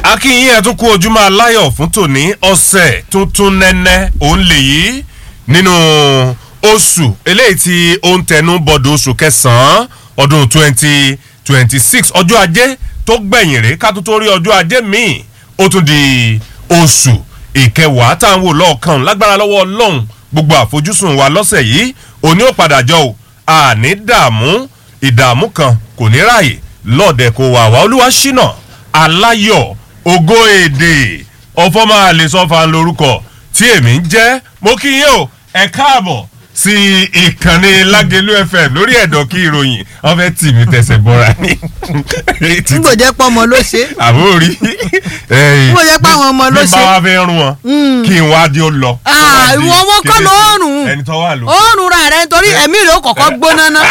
akínyìn ẹ̀ tún kú ojúmọ́ aláyọ̀ fún tòní ọ̀sẹ̀ tuntun nẹ́nẹ́ òun lè yí nínú oṣù eléyìí tí ó ń tẹnu bọ̀dọ̀ oṣù kẹsàn-án ọdún 2026 ọjọ́ ajé tó gbẹ̀yìn rèé ká tó rí ọjọ́ ajé míì ó tún di oṣù ìkẹwàá tá à ń wò lọ́ọ̀kan lágbára lọ́wọ́ ọlọ́run gbogbo àfojúsùn wa lọ́sẹ̀ yìí òní ò padà jọ ò àní ìdààmú kan kò ní ráàyè lọ́ọ̀dẹ̀ kó wà wá olúwa ṣínà aláyọ̀ ògo èdè ọ̀fọ̀ máa lè sọ fa lórúkọ tí èmi ń jẹ́ mo kí yín o ẹ káàbọ̀ sí ìkànnì Lágelú FM lórí ẹ̀dọ̀ kí ìròyìn wọ́n fẹ́ tì mí tẹ̀sẹ̀ bọ́ra ní. n kò jẹ́ pọ́ ọmọ ló ṣe. àbórí. n kò jẹ́ pọ́ àwọn ọmọ ló ṣe. bí bá wa fẹ́ rún wọn kí n wá di ó lọ. ìwọ wọn kọ́ ló rùn. ẹni tó wà ló. ó rùn ra rẹ nítorí ẹ̀mí rẹ̀ ó kọ́kọ́ gbóná ná.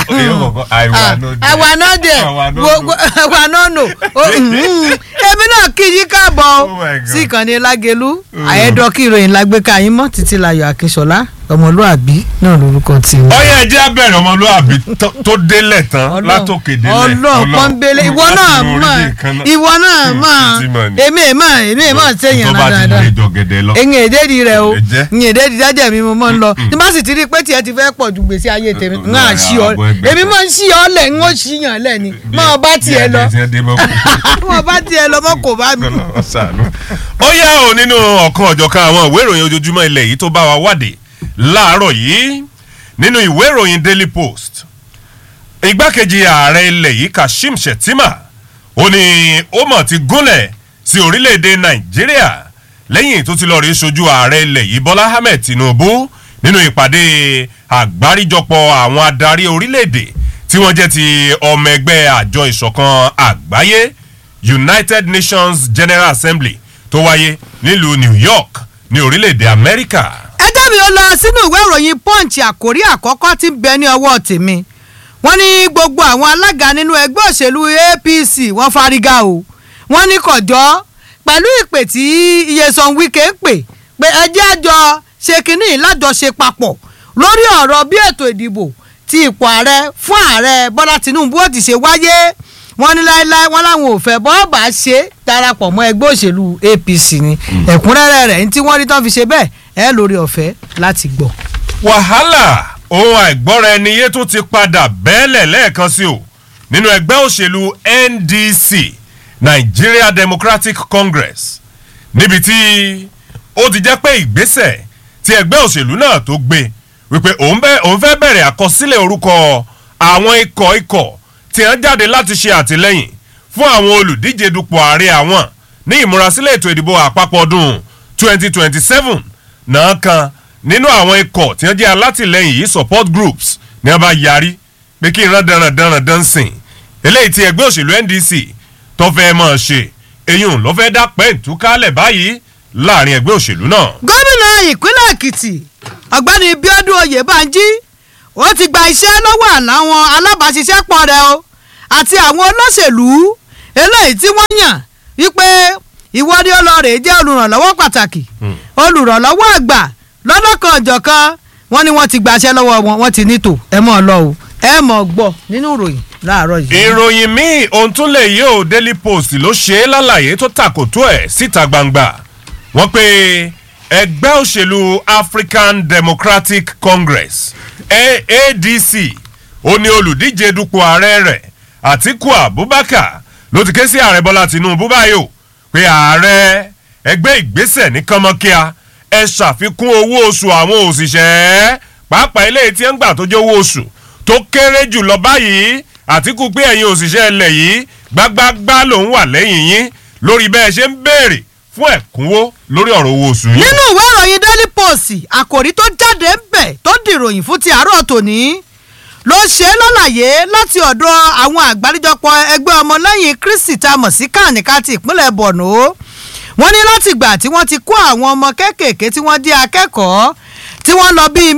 àwa náà dẹ̀ àwa náà nò. èmi náà kí yí káàbọ̀ sí ìkànnì Lágelú àyẹ̀dọ̀ kí ìròyìn lágbèéká yín mọ́ Títílayọ̀ Akínsọ́lá ọmọlúàbí náà lórúkọ tí. ọyẹ ẹjẹ abẹrẹ ọmọlúàbí tó délẹ̀ tán látòkè délẹ̀ Ọlọ́run pọnbélé ìwọ náà mọ̀ èmi mọ̀ sẹ́yìn dáadáa ẹ̀yìn èdèdì rẹ o ẹ̀yìn èdèdì dájẹ́ mi mo mọ̀ ń lọ tí bá sì ti rí pé tiẹ̀ ti fẹ́ pọ̀ ju gbèsè ayé tèmi ń à sí ọ èmi mọ̀ ń sí ọ lẹ̀ ń ó sí yàn lẹ̀ ni mọ̀ bá tiẹ̀ lọ mọ̀ bá tiẹ̀ lọ mọ̀ kò bá mi. ó yá o nínú ọ̀kan ọ̀jọ̀kan àwọn ìwé ìròyìn ojoojúmọ́ ilẹ̀ yìí tó bá wa wádìí láàárọ̀ yìí nínú ìwé ìròyìn Daily Post igbákejì ààrẹ ilẹ̀ yìí Kashim Shettima ó ní ó mọ̀ ti gúnlẹ̀ sí orílẹ̀-èdè Nàìjíríà lẹ́yìn tó ti lọ rí ṣojú ààrẹ ilẹ̀ yìí Bọ́lá Ahmed Tinubu nínú ìpàdé àgbáríjọpọ̀ àwọn adarí orílẹ̀-èdè tí wọ́n jẹ́ ti ọmọ ẹgbẹ́ àjọ ìṣọ̀kan àgbáyé United Nations General Assembly tó wáyé nílùú New York ní orílẹ̀-èdè Amẹ́ríkà. ẹjẹ́ mi ó lọ sínú ìwé ìròyìn Punch àkórí àkọ́kọ́ tí ń bẹ ní ọwọ́ tèmi wọ́n ní gbogbo àwọn alága nínú ẹgbẹ́ òṣèlú APC wọ́n fárígá o wọ́n ní kọjọ́ pẹ̀lú ìpè tí Nyesom Wike pè pé ẹjẹ́ àjọ ṣe kínní lájọṣe papọ̀ lórí ọ̀rọ̀ bí ètò ìdìbò ti ipò ààrẹ fún ààrẹ Bọ́lá Tinubu ó ti ṣe wáyé wọ́n ní láéláé wọ́n láwọn ò fẹ́ bọ́ọ̀bà ṣe darapọ̀ mọ́ ẹgbẹ́ òṣèlú APC ni ẹ̀kúnrẹ́rẹ́ rẹ̀ ní tí wọ́n rí tán fi ṣe bẹ́ẹ̀ ẹ lórí ọ̀fẹ́ láti gbọ́. wàhálà ohun àìgbọ́ra ẹni yé tó ti padà bẹ́ẹ̀lẹ̀ lẹ́ẹ̀kan sí o nínú ẹgbẹ́ òṣèlú NDC Nigeria Democratic Congress níbi tí ó ti jẹ́ pé ìgbésẹ̀ tí ẹgbẹ́ òṣèlú náà tó gbé wípé òun fẹ́ bẹ̀rẹ̀ àkọsílẹ̀ orúkọ àwọn ikọ̀ tí wọ́n jáde láti ṣe àtìlẹ́yìn fún àwọn olùdíje dupò ààrẹ àwọn ní ìmúrasílẹ̀ ètò ìdìbò àpapọ̀ ọdún 2027 náà kan nínú àwọn ikọ̀ tí wọ́n jẹ́ alátìlẹ́yìn yìí support groups ní wọ́n bá yarí pé kí ìran dandan sìn eléyìí tí ẹgbẹ́ òṣèlú NDC tó fẹ́ mọ̀ ṣe eyín ló fẹ́ dá pẹ́ǹtù kálẹ̀ báyìí láàrin ẹgbẹ́ òṣèlú náà. gómìnà ìpínlẹ̀ Èkìtì ọ̀gbẹ́ni Bíọ́dún Oyèbánjí ó ti gba iṣẹ́ lọ́wọ́ àwọn alábàáṣiṣẹ́pọ̀ rẹ̀ o àti àwọn olóṣèlú eléyìí tí wọ́n yàn wípé ìwọ ni ọlọ́rẹ̀ jẹ́ olùrànlọ́wọ́ pàtàkì olùrànlọ́wọ́ àgbà lọ́dọ̀kan ọ̀jọ̀kan wọ́n ní wọ́n ti gbaṣẹ́ lọ́wọ́ wọ́n ti nítò ẹ mọ̀ lọ o ẹ mọ̀ gbọ́ nínú ìròyìn láàárọ̀ yìí. ìròyìn míì ohun tún lè yí o Daily Post ló ṣe é lálàyé tó tàkòtò ẹ̀ síta gbangba wọ́n pé ẹgbẹ́ òṣèlú African Democratic Congress ADC ó ní olùdíje dupò ààrẹ rẹ̀ Àtíkù Abubakar ló ti ké sí ààrẹ Bọ́lá Tinubu báyìí o pé ààrẹ ẹgbẹ́ ìgbésẹ̀ ní kánmọ́kíá ẹ ṣàfikún owó oṣù àwọn òṣìṣẹ́ pàápàá ilé tí ń gbà tó jẹ́ owó oṣù tó kéré jù lọ báyìí Àtíkù pé ẹ̀yin òṣìṣẹ́ ilẹ̀ yìí gbágbágbá lòún wà lẹ́yìn yín lórí bẹ́ẹ̀ ṣe ń béèrè fún ẹ̀kúnwó lórí ọ̀rọ̀ owó oṣù yìí. nínú ìwé ìròyìn Daily Post àkòrí tó jáde ń bẹ̀ tó dìròyìn fún ti àárọ̀ tòní ló ṣe lálàyé láti ọ̀dọ̀ àwọn àgbáríjọpọ̀ ẹgbẹ́ ọmọlẹ́yìn Kristi tá a mọ̀ sí kànìkà ti ìpínlẹ̀ Borno wọ́n ní láti ìgbà tí wọ́n ti kó àwọn ọmọ kéékèèké tí wọ́n di akẹ́kọ̀ọ́ tí wọ́n lọ bíi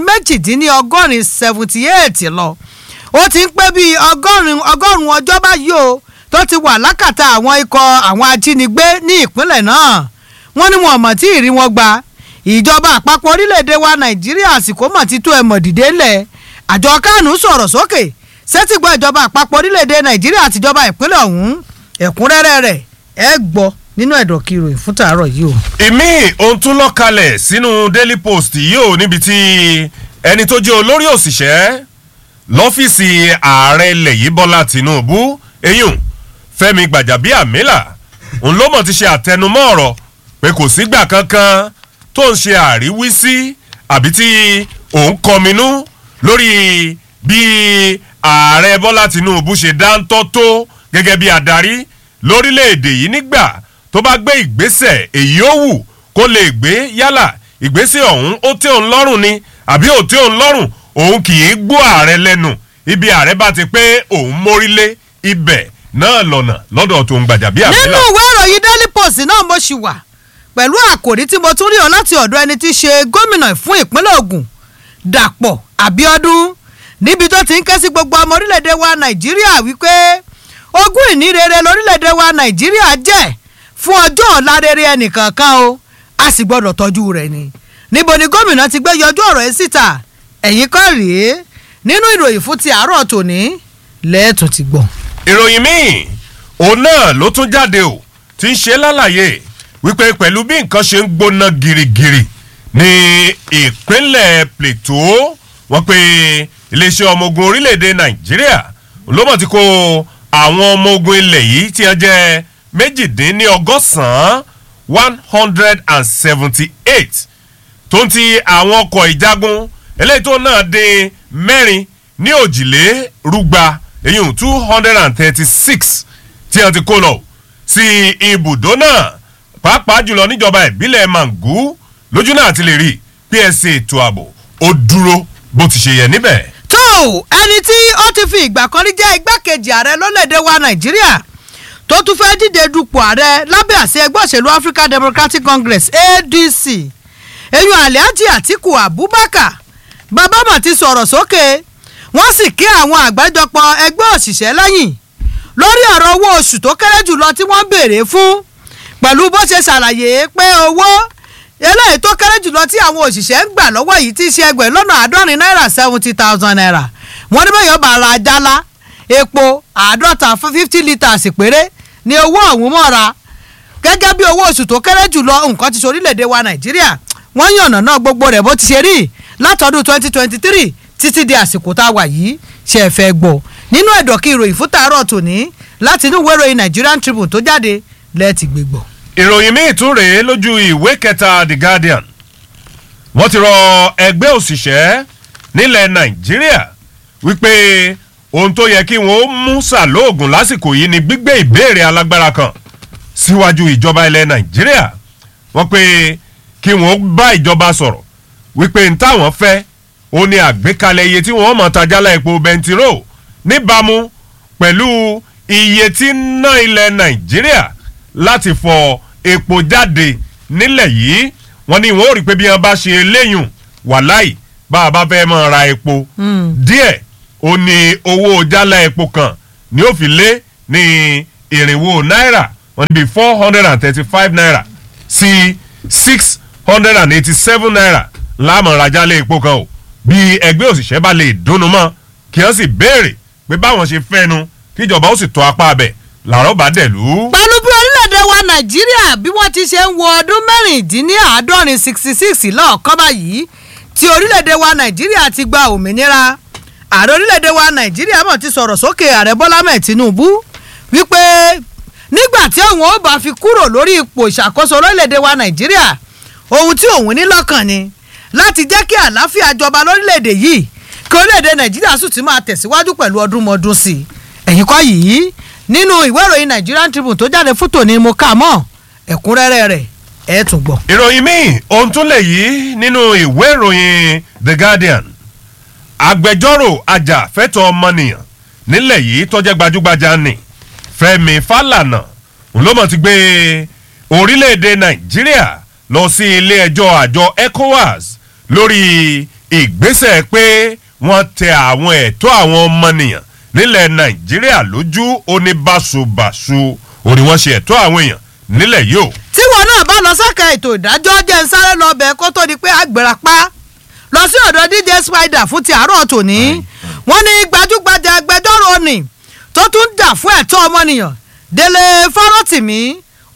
78 lọ ó ti ń pé bíi ọgọ́rùn-ún ọjọ́ báyìí o tó ti wà lákàtà àwọn ikọ̀ àwọn ajínigbé ní ìpínlẹ̀ náà wọ́n ní wọn mọ̀ tí ìrí wọn gba ìjọba àpapọ̀ orílẹ̀-èdè wa Nàìjíríà àsìkò mọ̀ ti tó ẹ̀mọ̀ dìde lẹ̀ àjọ kánú sọ̀rọ̀ sókè sétígbọ́ ìjọba àpapọ̀ orílẹ̀-èdè Nàìjíríà àtijọba ìpínlẹ̀ ọ̀hún ẹ̀kúnrẹ́rẹ́ rẹ̀ ẹ gbọ́ nínú ẹ̀dọ̀kí ìròyìn fún tàárọ̀ yìí o. ìmí ohun tún lọ́kalẹ̀ sínú Daily Post yìí o níbi tí ẹni tó jẹ́ olórí òṣìṣẹ́ lọ́fíìsì ààrẹ ilẹ̀ yìí Bọ́lá Tinubu eyín Fẹ́mi Gbàjàbíàmílà òun ló mọ̀ ti ṣe àtẹnumọ́ ọ̀rọ̀ pé kò sígbà kankan tó ń ṣe àríwísí àbí tí òun kọminú lórí bí ààrẹ Bọ́lá Tinubu ṣe dáńtọ́ tó gẹ́gẹ́ bí adarí lórílẹ̀‐èdè yìí nígbà tó bá gbé ìgbésẹ̀ èyí ó wù kó lè gbé yálà ìgbésẹ̀ ọ̀hún ó tẹ́ òun lọ́rùn ni àbí ò tẹ́ òun lọ́rùn òun kì í gbọ́ ààrẹ lẹ́nu ibi ààrẹ bá ti pé òun mórílé ibẹ̀ náà lọ́nà lọ́dọ̀ tó ń Gbàjàbíàmílà. nínú ìwé ìròyìn Daily Post náà mo ṣì wà pẹ̀lú àkòrí tí mo tún rí ọ láti ọ̀dọ̀ ẹni tí í ṣe gómìnà fún ìpínlẹ̀ Ògùn Dàpọ̀ Abíọ́dún níbi tó ti ń ké sí gbogbo ọmọ orílẹ̀-èdè wa Nàìjíríà wípé ogún ìní rere lórílẹ̀-èdè wa Nàìjíríà jẹ́ fún ọjọ́ ọ̀la rere ẹnìkankan o a sì gbọ́dọ̀ tọ́jú rẹ̀ ni níbo ni gómìnà ti gbé yọjú ọ̀rọ̀ ẹ̀ síta ẹ̀yìn kan rèé nínú ìròyìn fún ti àárọ̀ tòní lẹ́ẹ̀tún ti gbọ́. ìròyìn míì òun náà ló tún jáde o ti ń ṣe lálàyé wípé pẹ̀lú bí nǹkan ṣe ń gbóná girigiri ní ìpínlẹ̀ Plateau wọ́n pe iléeṣẹ́ ọmọ ogun orílẹ̀-èdè Nàìjíríà ló mọ̀ ti kó àwọn ọmọ ogun ilẹ̀ yìí tí wọ́n jẹ́ méjìdínlọ́gọ́sàn-án 178 tó ń ti àwọn ọkọ̀ ìjagun eléyìí tó náà dé mẹ́rin ní òjìlérúgba èyí 236 tí wọ́n ti kó lọ sí ibùdó náà pàápàá jùlọ níjọba ìbílẹ̀ Mangu lójú náà ti lè rí PSC ètò ààbò ó dúró bó ti ṣe yẹ níbẹ̀. tó ẹni tí ó ti fi ìgbà kan rí jẹ́ igbákejì ààrẹ lórílẹ̀‐èdè wa Nàìjíríà tó tún fẹ́ díje dupò ààrẹ lábẹ́ àṣẹ ẹgbẹ́ òṣèlú African Democratic Congress ADC eyín Alhaji Atiku Abubakar bàbá mà ti sọ̀rọ̀ sókè wọ́n sì kí àwọn àgbájọpọ̀ ẹgbẹ́ òṣìṣẹ́ lẹ́yìn lórí ọ̀rọ̀ owó oṣù tó kéré jùlọ tí wọ́n béèrè fún pẹ̀lú bó ṣe ṣàlàyé pé owó eléyìí tó kéré jùlọ tí àwọn òṣìṣẹ́ ń gbà lọ́wọ́ yìí ti ṣe ẹgbẹ̀rún lọ́nà àádọ́rin náírà 70,000 naira wọ́n ní bẹ́ẹ̀ yóò bá ra jálá epo 50 litres péré ní owó ọ̀hún mọ́ra gẹ́gẹ́ bí owó oṣù tó kéré jùlọ nǹkan ti ṣorílẹ̀-èdè wa Nàìjíríà wọ́n yànnà náà gbogbo rẹ̀ bó ti ṣe rí látọdún 2023 títí di àsìkò tá a wà yìí ṣe é fẹ́ gbọ́ nínú ẹ̀dọ̀kí ìròyìn fún tàárọ̀ tòní láti inú ìwé ìròyìn Nigerian Tribune tó jáde lẹ́ẹ̀tì gbégbọ́. ìròyìn míì tún rèé lójú ìwé kẹta The Guardian wọ́n ti rọ ẹgbẹ́ òṣìṣẹ́ nílẹ̀ Nàìjíríà wípé ohun tó yẹ kí wọ́n mú sàlóògùn lásìkò yìí ni gbígbé ìbéèrè alágbára kan síwájú ìjọba ilẹ̀ Nàìjíríà wọ́n pé kí wọ́n bá ìjọba sọ̀rọ̀ wípé n táwọn fẹ́ ó ní àgbékalẹ̀ iye tí wọ́n mọ̀ tajálà epo bẹntiró níbàámu pẹ̀lú iye tí ń ná ilẹ̀ Nàìjíríà láti fọ epo jáde nílẹ̀ yìí wọ́n ní wọ́n rí pé bí wọ́n bá ṣe eléyùn wàláì bá a bá fẹ́ mọ̀ ra epo díẹ̀ ó ní owó jálá epo kan ní ó fi lé ní ìrìnwó náírà wọ́n ní bí 435 naira sí 687 naira láàmú rajálé epo kan o bí ẹgbẹ́ òṣìṣẹ́ bá lè dúnnú mọ́ kí wọ́n sì béèrè pé báwọn ṣe fẹ́nu kíjọba ó sì tọ́ apá abẹ làárọ̀ bá dẹ̀lú. pẹ̀lú bí orílẹ̀-èdè wa Nàìjíríà bí wọ́n ti ṣe ń wo ọdún mẹ́rìndínláàádọ́rin 66 lọ́ọ̀kọ́ báyìí tí orílẹ̀-èdè wa Nàìjíríà ti gba òmìnira ààrẹ orílẹ̀-èdè wa Nàìjíríà mọ̀ ti sọ̀rọ̀ sókè ààrẹ Bọ́lá Ahmed Tinubu wípé nígbà tí òun ó bá fi kúrò lórí ipò ìṣàkóso orílẹ̀-èdè wa Nàìjíríà ohun tí òun ní lọ́kàn ni láti jẹ́ kí àlàáfíà jọba lórílẹ̀-èdè yìí kí orílẹ̀-èdè Nàìjíríà sì ti máa tẹ̀síwájú pẹ̀lú ọdúnmọ́dún sí i ẹ̀yìn kọ́ yìí nínú ìwé ìròyìn Nigerian Tribune tó jáde fótó ni mo kà mọ́ ẹ̀kúnrẹ́rẹ́ rẹ̀ ẹ̀ tún gbọ́. ìròyìn míì ohun tún lè yí nínú ìwé ìròyìn The Guardian agbẹjọ́rò ajàfẹ́tọ̀ ọmọnìyàn nílẹ̀ yìí tó jẹ́ gbajúgbajà ni Fẹ́mi Fálànà òun ló mọ̀ ti gbé orílẹ̀-èdè Nàìjíríà lọ sí ilé ẹjọ́ àjọ ECOWAS lórí ìgbésẹ̀ pé wọ́n tẹ àwọn ẹ̀tọ́ àwọn ọmọnìyàn nílẹ̀ Nàìjíríà lójú oníbàṣubàṣu òní wọ́n ṣe ẹ̀tọ́ àwọn èèyàn nílẹ̀ yìí o. tí wọn náà bá lọ sọ́kà ètò ìdájọ́ jẹ́ ń sáré lọ bẹ̀ kó tó di pé àgbèrà pa lọ sí ọ̀dọ̀ DJ Spider fún ti àárọ̀ tòní wọ́n ní gbajúgbajà agbẹjọ́rò ni tó tún jà fún ẹ̀tọ́ ọmọnìyàn Délé Fárótìmí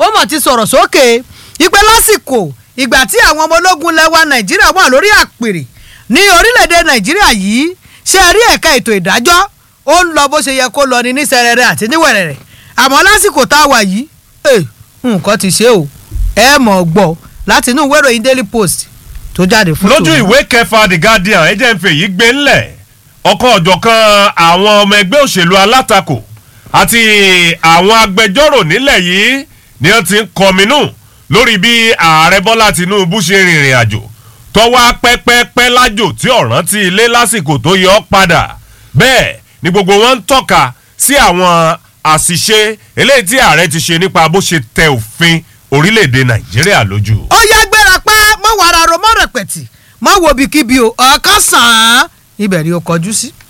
ó mọ̀ ti sọ̀rọ̀ sókè ìpè lásìkò ìgbà tí àwọn ọmọ ológun lẹwa nàìjíríà wà lórí àpèrè ní orílẹ̀-èdè nàìjíríà yìí ṣe rí ẹ̀ka ètò ìdájọ́ ó ń lọ bó ṣe yẹ kó lọ ní sẹrẹrẹ àti ní wẹ̀rẹ̀rẹ̀ àmọ́ lásìkò tá a wà yìí nǹkan ti ṣe o ẹ mọ̀ gbọ́ láti inú ìwé ìròyìn Daily Post tó jáde fún lójú ìwé kẹfà The Guardian ẹ jẹ́ ń fèyí gbé ńlẹ̀ ọ̀kan ọ̀jọ̀kan àwọn ọmọ ẹgbẹ́ òṣèlú alátakò àti àwọn agbẹjọ́rò nílẹ̀ yìí ni wọ́n ti ń kọminú lórí bí ààrẹ Bọ́lá Tinubu ṣe rìnrìn àjò tọ́wọ́ pẹ́pẹ́pẹ́ lájò tí ọ̀ràn ti ilé lásìkò tó yọ padà bẹ́ẹ̀ ni gbogbo wọn ń tọ́ka sí àwọn àṣìṣe eléyìí tí ààrẹ ti ṣe nípa bó ṣe tẹ òfin orílẹ̀-èdè Nàìjíríà lójú. ó yá gbéra pé mọ́ wàrà ro mọ́ rẹpẹ̀tì mọ́ wo bíkíbi o ọ̀kan sàn án ibẹ̀ ni ó kọjú sí.